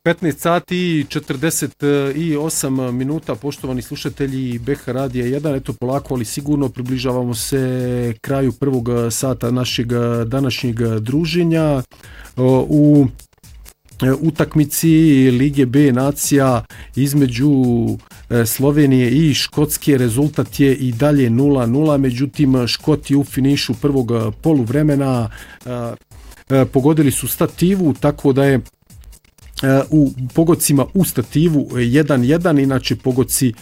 15 sati i 48 minuta, poštovani slušatelji BH Radija 1, eto polako, ali sigurno približavamo se kraju prvog sata našeg današnjeg druženja. U utakmici Lige B nacija između Slovenije i Škotske rezultat je i dalje 0-0, međutim Škoti u finišu prvog poluvremena pogodili su stativu, tako da je u pogodcima u stativu 1-1, inače pogodci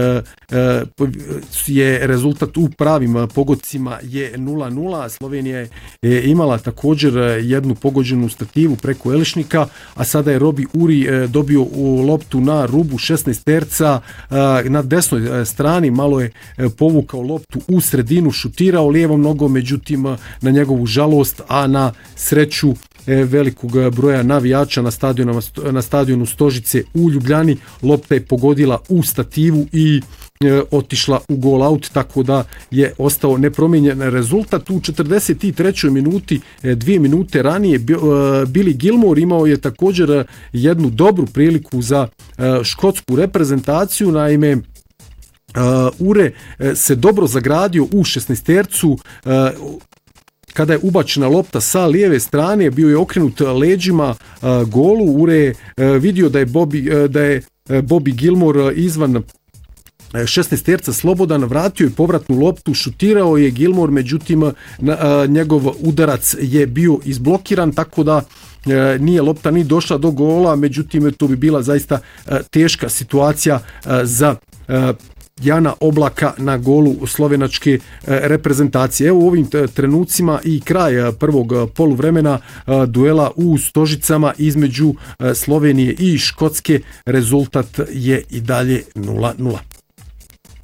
je rezultat u pravim pogodcima je 0-0. Slovenija je imala također jednu pogođenu stativu preko Elišnika, a sada je Robi Uri dobio loptu na rubu 16 terca na desnoj strani, malo je povukao loptu u sredinu, šutirao lijevom nogom, međutim na njegovu žalost, a na sreću velikog broja navijača na stadionu Stožice u Ljubljani, lopta je pogodila u stativu i otišla u gol out, tako da je ostao nepromijenjen rezultat. U 43. minuti, 2 minute ranije, Billy Gilmore imao je također jednu dobru priliku za škotsku reprezentaciju. Naime, Ure se dobro zagradio u 16-tercu, kada je ubačena lopta sa lijeve strane, bio je okrenut leđima golu. Ure je vidio da je Bobby Gilmore izvan 16-terca slobodan, vratio je povratnu loptu, šutirao je Gilmore, međutim njegov udarac je bio izblokiran, tako da nije lopta ni došla do gola, međutim to bi bila zaista teška situacija za Jana Oblaka na golu slovenačke reprezentacije. Evo u ovim trenucima i kraj prvog poluvremena duela u Stožicama između Slovenije i Škotske, rezultat je i dalje 0-0.